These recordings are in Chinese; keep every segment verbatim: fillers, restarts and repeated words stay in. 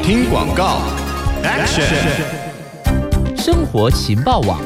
听广告 ，Action！ 生活情报网。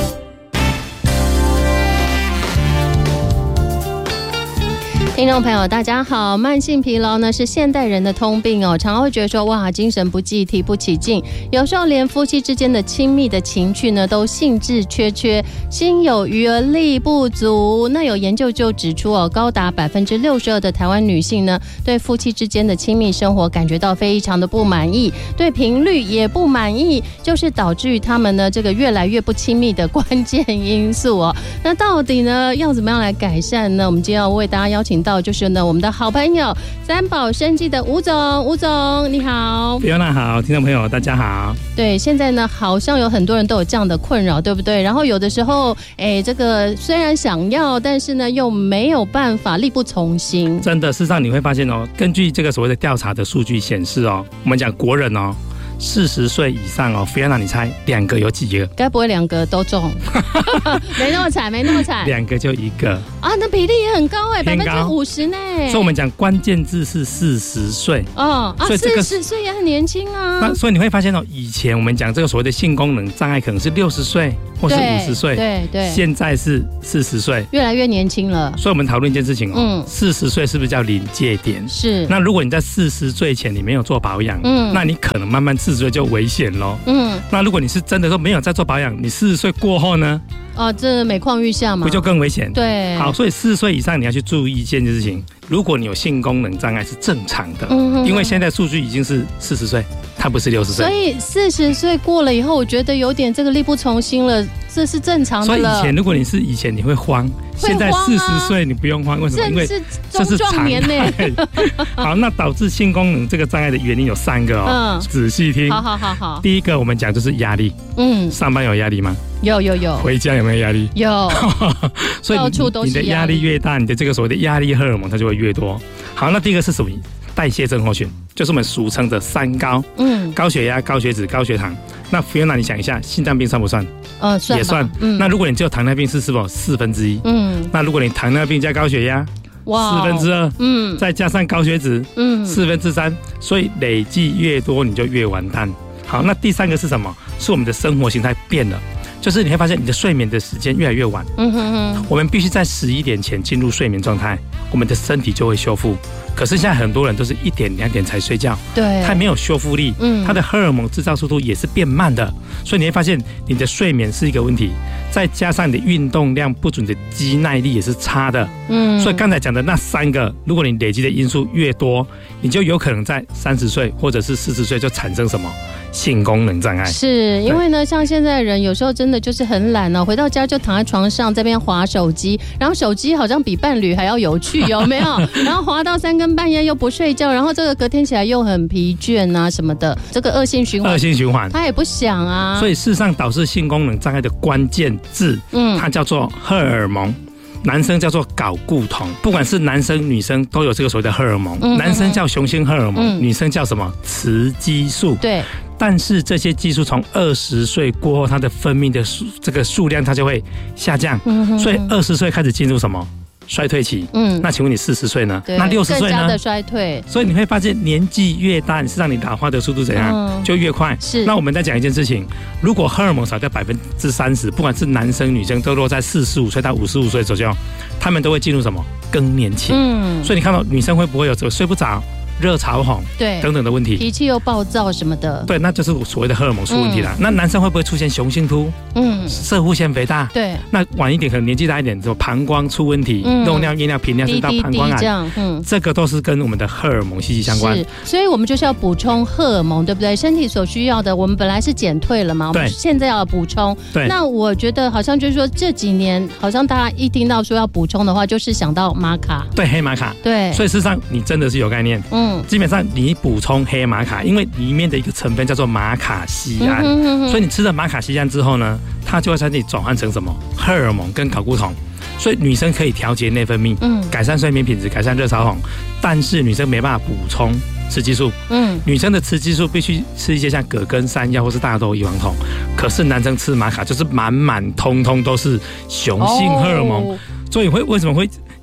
听众朋友大家好，慢性疲劳呢是现代人的通病哦，常会觉得说哇精神不济提不起劲，有时候连夫妻之间的亲密的情趣呢都兴致缺缺，心有余而力不足。那有研究就指出哦，高达百分之六十二的台湾女性呢对夫妻之间的亲密生活感觉到非常的不满意，对频率也不满意，就是导致于他们呢这个越来越不亲密的关键因素哦。那到底呢要怎么样来改善呢？我们今天要为大家邀请到就是呢我们的好朋友三宝生技的吴总，吴总你好。 Fiona好，听众朋友大家好。 对，现在呢好像有很多人都有这样的困扰，对不对？然后有的时候哎，这个虽然想要，但是呢又没有办法，力不从心。 真的，事实上你会发现哦，根据这个所谓的调查的数据显示哦，我们讲国人哦四十岁以上哦 ，Fiona 你猜两个有几个？ 该不会两个都中？没那么惨，没那么惨。 两个就一个啊，那比例也很高哎，百分之五十呢。 所以我们讲关键字是四十岁哦，啊，四十岁也很年轻啊。 那所以你会发现哦，以前我们讲这个所谓的性功能障碍可能是六十岁或是五十岁， 对对， 现在是四十岁， 越来越年轻了。 所以我们讨论一件事情哦，嗯，四十岁是不是叫临界点？ 是。 那如果你在四十岁前你没有做保养，嗯，那你可能慢慢四十岁就危险咯。嗯，那如果你是真的说没有在做保养，你四十岁过后呢？ 哦，这每况愈下嘛， 不就更危险？ 对。 好，所以四十岁以上你要去注意一件事情，如果你有性功能障碍是正常的，嗯，因为现在数据已经是四十岁，它不是六十岁。 所以四十岁过了以后，我觉得有点这个力不从心了，这是正常的了。 所以以前如果你是以前你会慌，现在四十岁你不用慌，为什么？因为这是壮年呢。 好，那导致性功能这个障碍的原因有三个哦，嗯，仔细听。 好好好好。 第一个我们讲就是压力，嗯，上班有压力吗？ 有有有。 回家有没有压力？ 有。 所以 你, 你的压力越大，你的这个所谓的压力荷尔蒙它就会越多。好，那第一个是什么？代谢症候群，就是我们俗称的三高，嗯，高血压、高血脂、高血糖。那 Fiona 你想一下，心脏病算不算？ 呃，算也算。嗯，那如果你只有糖尿病是是否四分之一？嗯，那如果你糖尿病加高血压，哇，四分之二，嗯，再加上高血脂，嗯，四分之三，所以累计越多你就越完蛋。好，那第三个是什么？是我们的生活形态变了。就是你会发现你的睡眠的时间越来越晚，嗯哼哼，我们必须在十一点前进入睡眠状态，我们的身体就会修复。可是现在很多人都是一点两点才睡觉，对，它没有修复力，嗯，它的荷尔蒙制造速度也是变慢的，所以你会发现你的睡眠是一个问题，再加上你的运动量不准，你的肌耐力也是差的，嗯，所以刚才讲的那三个，如果你累积的因素越多，你就有可能在三十岁或者是四十岁就产生什么？性功能障碍。是因为呢，像现在人有时候真的就是很懒哦，回到家就躺在床上这边滑手机，然后手机好像比伴侣还要有趣，有没有？然后滑到三更半夜又不睡觉，然后这个隔天起来又很疲倦啊什么的，这个恶性循环。 恶性循环， 他也不想啊。所以事实上导致性功能障碍的关键字，嗯，它叫做荷尔蒙。男生叫做睾固酮，不管是男生女生都有这个所谓的荷尔蒙，嗯、男生叫雄性荷尔蒙，嗯、女生叫什么雌激素。对。但是这些激素从二十岁过后，它的分泌的这个数量它就会下降，嗯、所以二十岁开始进入什么衰退期？嗯，那请问你四十岁呢？那六十岁呢？更加的衰退。 所以你会发现年纪越大，是让你老化的速度怎样、嗯、就越快。是。那我们再讲一件事情，如果荷尔蒙少掉百分之三十，不管是男生女生，都落在四十五岁到五十五岁左右，他们都会进入什么更年期？嗯。所以你看到女生会不会有这个睡不着？热潮红，对等等的问题， 脾气又暴躁什么的， 对，那就是所谓的荷尔蒙出问题啦。嗯、那男生会不会出现雄性秃？嗯，攝護腺肥大，对。那晚一点可能年纪大一点，就膀胱出问题，嗯、漏尿、夜尿、频尿，甚至到膀胱癌，这样，嗯，这个都是跟我们的荷尔蒙息息相关。是， 所以我们就是要补充荷尔蒙，对不对？身体所需要的，我们本来是减退了嘛，我们现在要补充。对。那我觉得好像就是说这几年，好像大家一听到说要补充的话，就是想到玛卡， 对，黑玛卡，对。所以事实上你真的是有概念，嗯。基本上你补充黑玛卡，因为里面的一个成分叫做马卡酰胺，嗯、哼哼哼所以你吃了马卡酰胺之后呢，它就会在你转换成什么荷尔蒙跟睾固酮，所以女生可以调节内分泌，嗯，改善睡眠品质，改善热潮红，但是女生没办法补充雌激素，嗯，女生的雌激素必须吃一些像葛根山药或是大豆异黄酮，可是男生吃玛卡就是满满通通都是雄性荷尔蒙，哦、所以会为什么会？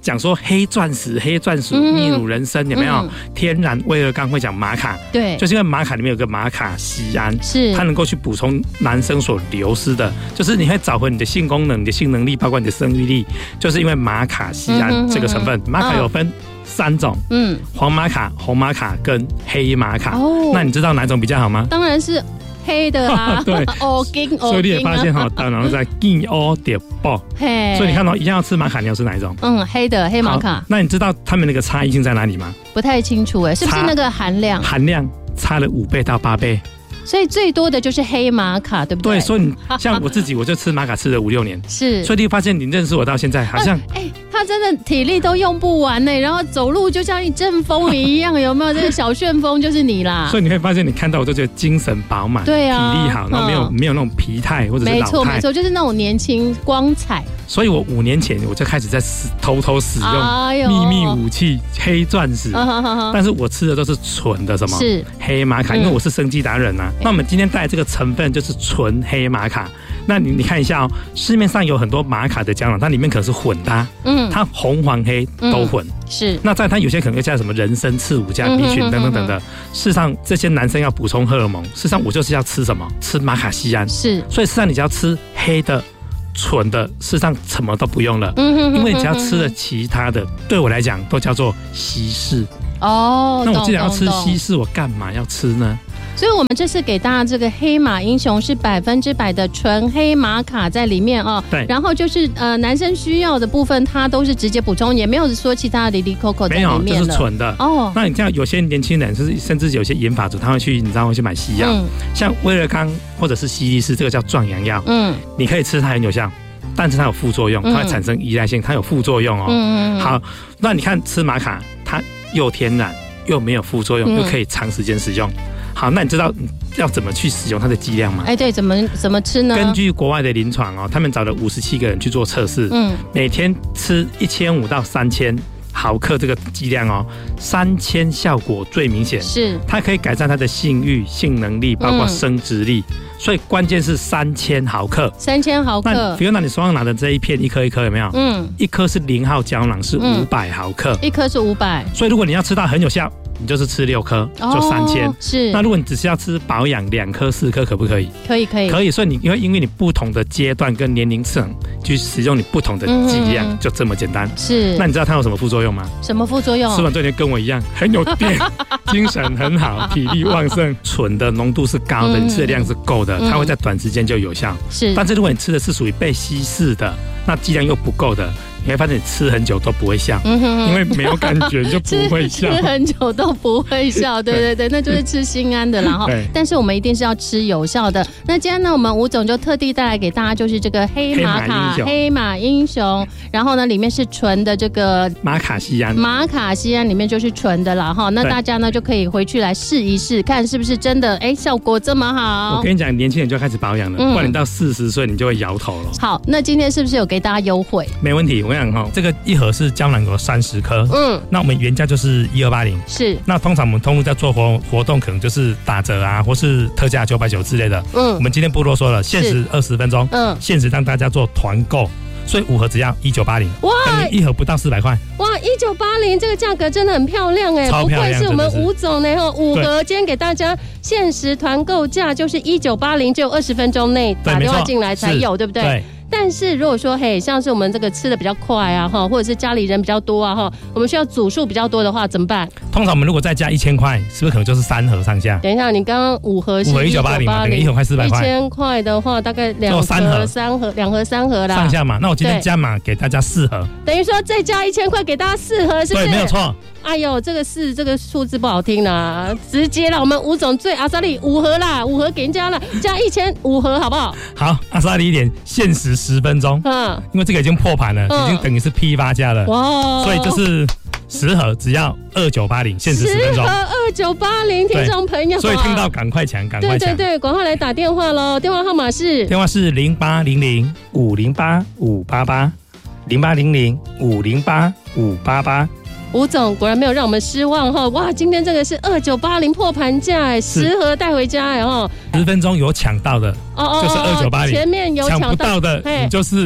讲说黑钻石、黑钻石、秘鲁人参有没有？嗯、天然威而钢会讲玛卡， 对， 就是因为玛卡里面有个玛卡酰胺， 是它能够去补充男生所流失的，就是你会找回你的性功能、你的性能力，包括你的生育力，就是因为玛卡酰胺这个成分。玛卡有分三种，嗯，黄玛卡、红玛卡跟黑玛卡。哦，那你知道哪种比较好吗？ 当然是黑的啊， 对， 哦金哦， 所以你也发现哈，当然在金欧点爆，嘿，所以你看到一样要吃玛卡，你要吃哪一种？嗯， 黑的黑玛卡。 那你知道他们那个差异性在哪里吗？ 不太清楚哎，是不是那个含量？ 含量差了五倍到八倍。 所以最多的就是黑玛卡，对不对？ 对，所以你像我自己，我就吃玛卡吃了五六年， 是， 所以你发现你认识我到现在，好像哎、欸，他真的体力都用不完呢，然后走路就像一阵风一样，有没有？这个小旋风就是你啦。 所以你会发现，你看到我就觉得精神饱满， 对啊， 体力好，然后没有、嗯、没有那种疲态或者是老态， 没错没错，就是那种年轻光彩。 所以我五年前我就开始在偷偷使用秘密武器黑钻石，哎、但是我吃的都是纯的什么？是黑玛卡，因为我是生技达人啊。嗯、那我们今天带这个成分就是纯黑玛卡。那你你看一下哦，市面上有很多玛卡的胶囊，它里面可能是混的，嗯，它红黄黑都混，嗯、是。那在它有些可能加什么人参、刺五加 B 群等等等等。事实上，这些男生要补充荷尔蒙，事实上我就是要吃什么？吃玛卡酰胺，是。所以事实上你只要吃黑的。纯的，事实上什么都不用了，嗯、因为你只要吃了其他的，对我来讲都叫做稀释。哦，那我既然要吃稀释，我干嘛要吃呢？ 所以我们这次给大家这个黑马英雄是百分之百的纯黑玛卡在里面哦。对。然后就是呃男生需要的部分，它都是直接补充，也没有说其他的里里扣扣在里面了。 没有，这是纯的。哦。那你像有些年轻人，甚至甚至有些银发族，他会去，你知道会去买西药，嗯、像威尔刚或者是西力士，这个叫壮阳药。嗯。你可以吃，它很有效。但是它有副作用，它会产生依赖性，它有副作用哦。嗯、好，那你看吃玛卡，它又天然又没有副作用，嗯、又可以长时间使用。好，那你知道要怎么去使用它的剂量吗？ 哎，对，怎么怎么吃呢？ 根据国外的临床哦，他们找了五十七个人去做测试，嗯，每天吃一千五到三千毫克这个剂量哦，三千效果最明显，是它可以改善它的性欲、性能力，包括生殖力。嗯、所以关键是三千毫克， 三千毫克。 那比如那你手上拿的这一片，一颗一颗有没有？嗯，一颗是零号胶囊，是五百毫克， 一颗是五百。 所以如果你要吃到很有效，你就是吃六颗，就三千、哦。是。那如果你只是要吃保养，两颗、四颗可不可以？ 可以，可以， 可以。所以你因为因为你不同的阶段跟年龄层去使用你不同的剂量，嗯、就这么简单。是。那你知道它有什么副作用吗？ 什么副作用？ 吃完这天跟我一样，很有电，精神很好，体力旺盛。醇的浓度是高的，嗯、你吃的量是够的，它会在短时间就有效。是。但是如果你吃的是属于被稀释的，那剂量又不够的。你会发现你吃很久都不会笑，嗯、哼哼因为没有感觉就不会笑。 吃, 吃很久都不会笑，对对对，那就是吃心安的啦哈。但是我们一定是要吃有效的。那今天呢，我们吴总就特地带来给大家，就是这个黑玛卡黑马英雄，然后呢，里面是纯的这个玛卡酰胺， 玛卡酰胺里面就是纯的啦哈。那大家呢就可以回去来试一试，看是不是真的哎效果这么好。 我跟你讲，年轻人就要开始保养了，嗯、不然你到四十岁你就会摇头了。 好，那今天是不是有给大家优惠？ 没问题。我想哈，这个一盒是胶囊有三十颗，嗯，那我们原价就是一二八零，是。那通常我们通路在做活活动，可能就是打折啊，或是特价九百九之类的，嗯，我们今天不啰嗦了，限时二十分钟，嗯，限时让大家做团购，所以五盒只要一九八零，哇，一盒不到四百块， 哇，一九八零这个价格真的很漂亮哎， 超漂亮， 不愧是我们吴总呢哈，五盒今天给大家限时团购价就是一九八零，只有二十分钟内打电话进来才有，对不对？对。但是如果说嘿，像是我们这个吃的比较快啊哈，或者是家里人比较多啊哈，我们需要组数比较多的话怎么办？ 通常我们如果再加一千块，是不是可能就是三盒上下？ 等一下，你刚刚五盒是一九八零嘛，等于一盒快四百块。 一千块的话，大概两盒三盒三盒两盒三盒啦。 上下嘛，那我今天加码给大家四盒， 等于说再加一千块给大家四盒，是不是？ 对，没有错。 哎呦，这个四这个数字不好听啦，直接啦，我们吴总最阿萨利五盒啦，五盒给人家了，加一千五盒好不好？ 好，阿萨利一点，限时十分钟，嗯，因为这个已经破盘了，嗯、已经等于是批发价了，哇，所以就是十盒只要二九八零，限时十分钟，十盒二九八零，听众朋友， 所以听到赶快抢，赶快抢， 对对对，赶快来打电话喽，电话号码是电话是零八零零五零八五八八，零八零零五零八五八八。 吴总果然没有让我们失望哈！哇，今天这个是二九八零破盘价哎，十盒带回家哎哈！ 十分钟有抢到的，哦哦就是二九八零， 前面有抢不到的，你就是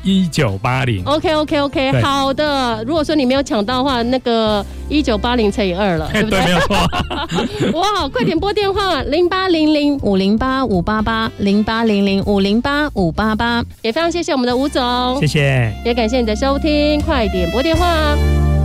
一九八零。 OK OK OK， 好的。如果说你没有抢到的话，那个一九八零乘以二了，对不对？ 对，没有错。 哇，快点拨电话零八零零五零八五八八零八零零五零八五八八，也非常谢谢我们的吴总， 谢谢， 也感谢你的收听，快点拨电话。